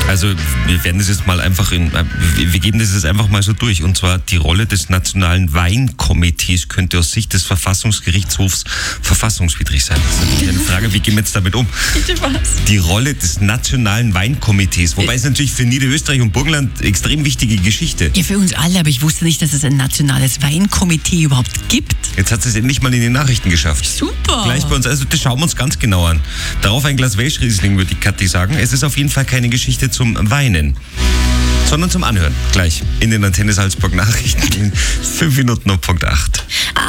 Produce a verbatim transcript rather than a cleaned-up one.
Also wir werden das jetzt mal einfach in, wir geben das jetzt einfach mal so durch. Und zwar die Rolle des Nationalen Weinkomitees könnte aus Sicht des Verfassungsgerichtshofs verfassungswidrig sein. Das ist natürlich eine Frage, wie gehen wir jetzt damit um? Bitte was? Die Rolle des Nationalen Weinkomitees, wobei es natürlich für Niederösterreich und Burgenland extrem wichtige Geschichte. Ja, für uns alle, aber ich wusste nicht, dass es ein nationales Weinkomitee überhaupt gibt. Jetzt hat es endlich mal in die Nachrichten geschafft. Super. Gleich bei uns, also das schauen wir uns ganz genau an. Darauf ein Glas Welschriesling, würde die Kathi sagen. Es ist auf jeden Fall keine Geschichte zum Weinen, sondern zum Anhören. Gleich in den Antenne Salzburg Nachrichten in fünf Minuten um Punkt acht.